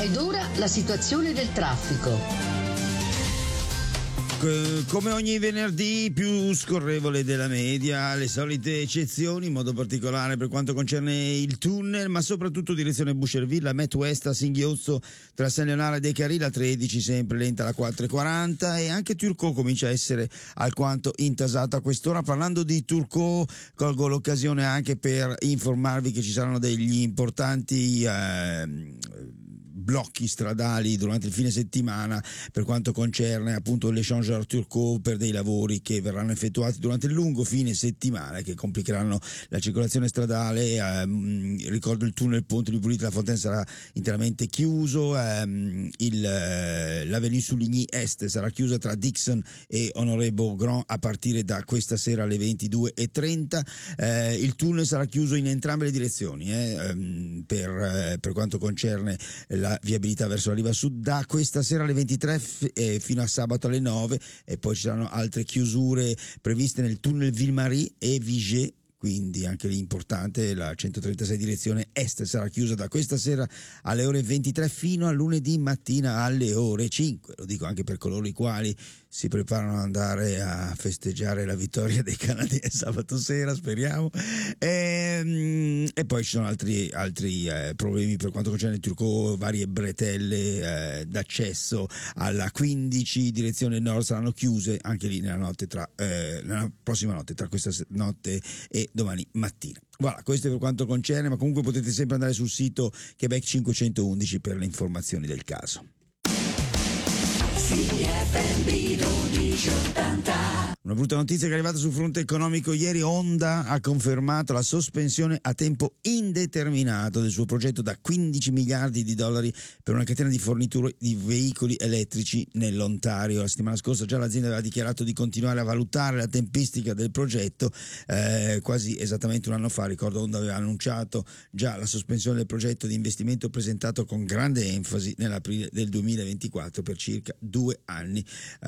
Ed ora la situazione del traffico. Come ogni venerdì, più scorrevole della media, le solite eccezioni, in modo particolare per quanto concerne il tunnel, ma soprattutto direzione Boucherville, la Met West a Singhiozzo tra San Leonardo e De Carì, la 13 sempre lenta alla 4,40, e anche Turcot comincia a essere alquanto intasata a quest'ora. Parlando di Turcot, colgo l'occasione anche per informarvi che ci saranno degli importanti blocchi stradali durante il fine settimana per quanto concerne appunto l'Échangeur Turcot, per dei lavori che verranno effettuati durante il lungo fine settimana che complicheranno la circolazione stradale. Ricordo il tunnel Ponte di Pulita, la Fontaine sarà interamente chiuso, l'avenue Souligny Est sarà chiusa tra Dixon e Honoré Beaugrand a partire da questa sera alle 22:30. Il tunnel sarà chiuso in entrambe le direzioni per quanto concerne la viabilità verso la riva sud da questa sera alle 23 fino a sabato alle 9, e poi ci saranno altre chiusure previste nel tunnel Ville-Marie e Viger. Quindi anche lì importante, la 136 direzione est sarà chiusa da questa sera alle ore 23 fino a lunedì mattina alle ore 5. Lo dico anche per coloro i quali si preparano ad andare a festeggiare la vittoria dei canadesi sabato sera, speriamo. E poi ci sono altri problemi per quanto concerne il Turcot, varie bretelle d'accesso alla 15 direzione nord saranno chiuse anche lì nella prossima notte, tra questa notte e domani mattina. Voilà, questo è per quanto concerne, ma comunque potete sempre andare sul sito Quebec 511 per le informazioni del caso. Una brutta notizia che è arrivata sul fronte economico ieri. Honda ha confermato la sospensione a tempo indeterminato del suo progetto da $15 miliardi per una catena di forniture di veicoli elettrici nell'Ontario. La settimana scorsa già l'azienda aveva dichiarato di continuare a valutare la tempistica del progetto, quasi esattamente un anno fa. Ricordo, Honda aveva annunciato già la sospensione del progetto di investimento presentato con grande enfasi nell'aprile del 2024 per circa 2 anni.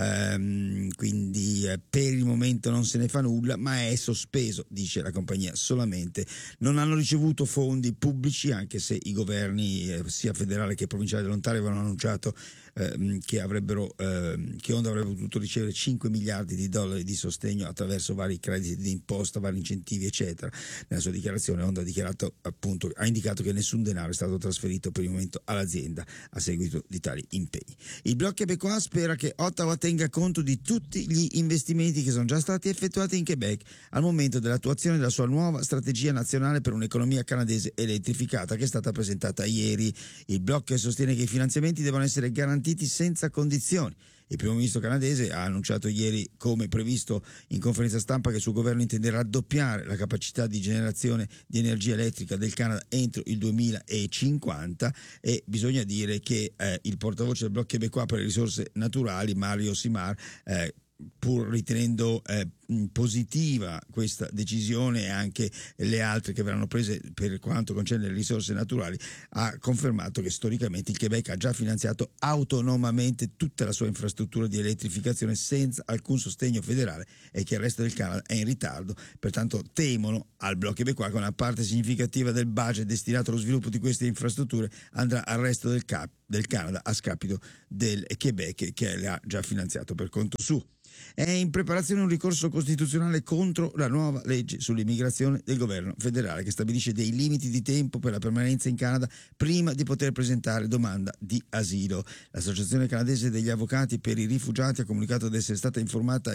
Quindi per il momento non se ne fa nulla, ma è sospeso, dice la compagnia, solamente. Non hanno ricevuto fondi pubblici, anche se i governi sia federale che provinciale dell'Ontario avevano annunciato che Honda avrebbe potuto ricevere $5 miliardi di sostegno attraverso vari crediti di imposta, vari incentivi eccetera. Nella sua dichiarazione Honda ha indicato che nessun denaro è stato trasferito per il momento all'azienda a seguito di tali impegni. Il Bloc québécois spera che Ottawa tenga conto di tutti gli investimenti che sono già stati effettuati in Quebec al momento dell'attuazione della sua nuova strategia nazionale per un'economia canadese elettrificata, che è stata presentata ieri. Il Bloc sostiene che i finanziamenti devono essere garantiti senza condizioni. Il primo ministro canadese ha annunciato ieri, come previsto in conferenza stampa, che il suo governo intende raddoppiare la capacità di generazione di energia elettrica del Canada entro il 2050, e bisogna dire che il portavoce del Bloc québécois per le risorse naturali, Mario Simard, pur ritenendo positiva questa decisione e anche le altre che verranno prese per quanto concerne le risorse naturali, ha confermato che storicamente il Quebec ha già finanziato autonomamente tutta la sua infrastruttura di elettrificazione senza alcun sostegno federale, e che il resto del Canada è in ritardo. Pertanto temono al Bloc québécois che una parte significativa del budget destinato allo sviluppo di queste infrastrutture andrà al resto del Canada a scapito del Quebec, che le ha già finanziato per conto suo. È in preparazione un ricorso costituzionale contro la nuova legge sull'immigrazione del governo federale, che stabilisce dei limiti di tempo per la permanenza in Canada prima di poter presentare domanda di asilo. L'Associazione canadese degli avvocati per i rifugiati ha comunicato di essere stata informata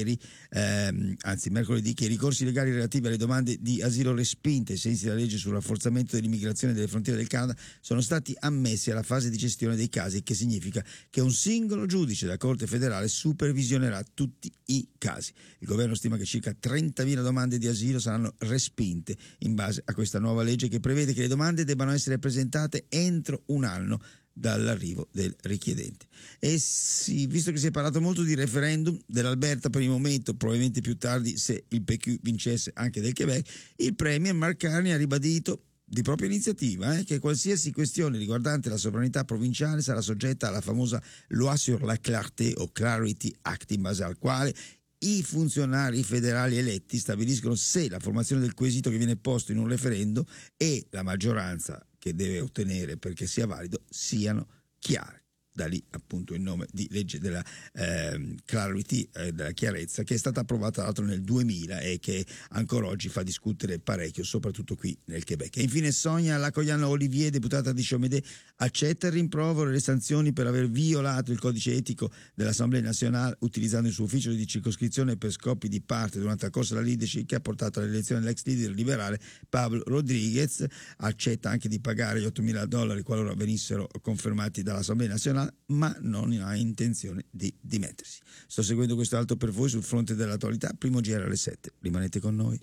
mercoledì, che i ricorsi legali relativi alle domande di asilo respinte ai sensi della legge sul rafforzamento dell'immigrazione delle frontiere del Canada sono stati ammessi alla fase di gestione dei casi, che significa che un singolo giudice della Corte federale supervisionerà tutti i casi. Il governo stima che circa 30.000 domande di asilo saranno respinte in base a questa nuova legge, che prevede che le domande debbano essere presentate entro un anno dall'arrivo del richiedente. E sì, visto che si è parlato molto di referendum dell'Alberta per il momento, probabilmente più tardi se il PQ vincesse anche del Quebec, il premier Mark Carney ha ribadito di propria iniziativa che qualsiasi questione riguardante la sovranità provinciale sarà soggetta alla famosa Loi sur la Clarté o Clarity Act, in base al quale i funzionari federali eletti stabiliscono se la formazione del quesito che viene posto in un referendum e la maggioranza che deve ottenere perché sia valido siano chiare. Da lì appunto il nome di legge della clarity, della chiarezza, che è stata approvata tra l'altro nel 2000 e che ancora oggi fa discutere parecchio, soprattutto qui nel Quebec. E infine Sonia Lacoiano Olivier, deputata di Chaumédé, accetta il rimprovero e le sanzioni per aver violato il codice etico dell'Assemblée nationale utilizzando il suo ufficio di circoscrizione per scopi di parte durante la corsa alla leadership che ha portato all'elezione dell'ex leader liberale Pablo Rodriguez. Accetta anche di pagare gli $8.000 qualora venissero confermati dall'Assemblea nazionale, ma non ha intenzione di dimettersi. Sto seguendo questo altro per voi sul fronte dell'attualità. Primo GR alle 7. Rimanete con noi.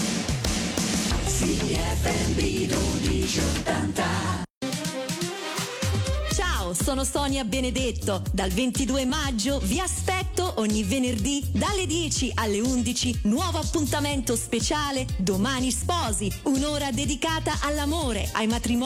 CFM 1280. Ciao, sono Sonia Benedetto. Dal 22 maggio vi aspetto ogni venerdì dalle 10 alle 11. Nuovo appuntamento speciale Domani Sposi, un'ora dedicata all'amore, ai matrimoni